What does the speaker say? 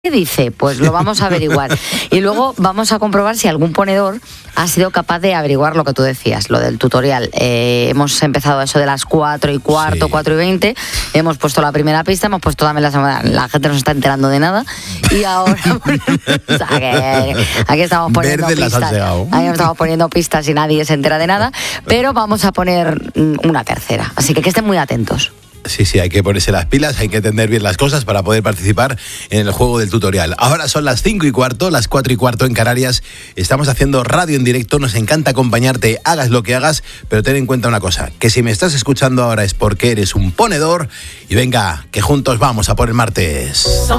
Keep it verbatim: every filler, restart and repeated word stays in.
¿Qué dice? Pues lo vamos a averiguar. Y luego vamos a comprobar si algún ponedor ha sido capaz de averiguar lo que tú decías, lo del tutorial. Eh, hemos empezado a eso de las cuatro y cuarto, sí. cuatro y veinte. Hemos puesto la primera pista, hemos puesto también la segunda. La gente no se está enterando de nada. Y ahora... o sea, que aquí estamos poniendo Verde pistas. Aquí estamos poniendo pistas y nadie se entera de nada. Pero vamos a poner una tercera. Así que que estén muy atentos. Sí, sí, hay que ponerse las pilas, hay que entender bien las cosas para poder participar en el juego del tutorial. Ahora son las cinco y cuarto, las cuatro y cuarto en Canarias. Estamos haciendo radio en directo, nos encanta acompañarte, hagas lo que hagas, pero ten en cuenta una cosa, que si me estás escuchando ahora es porque eres un ponedor. Y venga, que juntos vamos a por el martes.